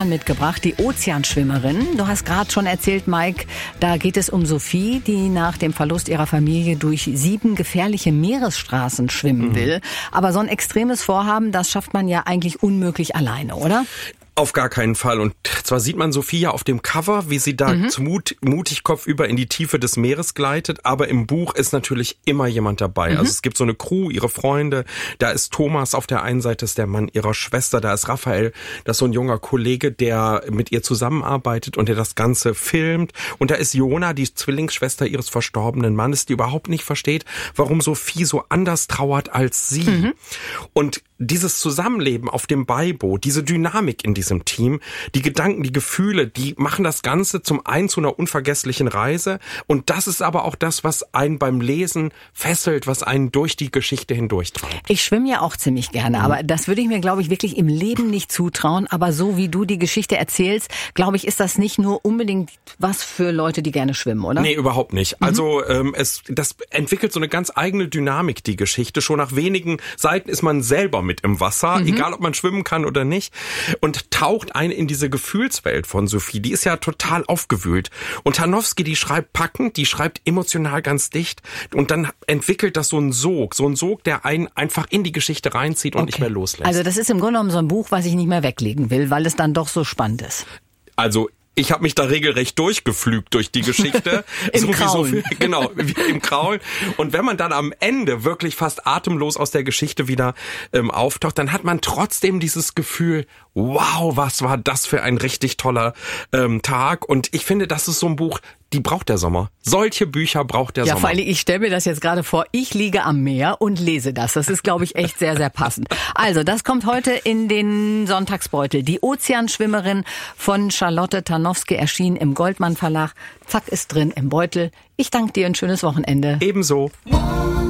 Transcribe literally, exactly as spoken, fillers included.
Roman mitgebracht, die Ozeanschwimmerin. Du hast gerade schon erzählt, Mike, da geht es um Sophie, die nach dem Verlust ihrer Familie durch sieben gefährliche Meeresstraßen schwimmen will. Mhm. Aber so ein extremes Vorhaben, das schafft man ja eigentlich unmöglich alleine, oder? Auf gar keinen Fall. Und zwar sieht man Sophia auf dem Cover, wie sie da mhm. mut, mutig kopfüber in die Tiefe des Meeres gleitet. Aber im Buch ist natürlich immer jemand dabei. Mhm. Also es gibt so eine Crew, ihre Freunde. Da ist Thomas auf der einen Seite, ist der Mann ihrer Schwester. Da ist Raphael, das ist so ein junger Kollege, der mit ihr zusammenarbeitet und der das Ganze filmt. Und da ist Jona, die Zwillingsschwester ihres verstorbenen Mannes, die überhaupt nicht versteht, warum Sophie so anders trauert als sie. Mhm. Und dieses Zusammenleben auf dem Beiboot, diese Dynamik in diesem Team, die Gedanken, die Gefühle, die machen das Ganze zum einen zu einer unvergesslichen Reise. Und das ist aber auch das, was einen beim Lesen fesselt, was einen durch die Geschichte hindurch treibt. Ich schwimme ja auch ziemlich gerne, mhm. aber das würde ich mir, glaube ich, wirklich im Leben nicht zutrauen. Aber so wie du die Geschichte erzählst, glaube ich, ist das nicht nur unbedingt was für Leute, die gerne schwimmen, oder? Nee, überhaupt nicht. Mhm. Also ähm, es, das entwickelt so eine ganz eigene Dynamik, die Geschichte. Schon nach wenigen Seiten ist man selber mit im Wasser, mhm. egal ob man schwimmen kann oder nicht, und taucht ein in diese Gefühlswelt von Sophie. Die ist ja total aufgewühlt. Und Tarnowski, die schreibt packend, die schreibt emotional ganz dicht und dann entwickelt das so einen Sog, so einen Sog, der einen einfach in die Geschichte reinzieht und okay. nicht mehr loslässt. Also das ist im Grunde genommen so ein Buch, was ich nicht mehr weglegen will, weil es dann doch so spannend ist. Also ich habe mich da regelrecht durchgeflügt durch die Geschichte. Im so Kraulen. Wie so viel, genau, wie im Kraulen. Und wenn man dann am Ende wirklich fast atemlos aus der Geschichte wieder ähm, auftaucht, dann hat man trotzdem dieses Gefühl, wow, was war das für ein richtig toller ähm, Tag. Und ich finde, das ist so ein Buch, die braucht der Sommer. Solche Bücher braucht der ja, Sommer. Ja, vor allem, ich stelle mir das jetzt gerade vor, ich liege am Meer und lese das. Das ist, glaube ich, echt sehr, sehr passend. Also, das kommt heute in den Sonntagsbeutel. Die Ozeanschwimmerin von Charlotte Tarnowski erschien im Goldmann Verlag. Zack, ist drin im Beutel. Ich danke dir, ein schönes Wochenende. Ebenso.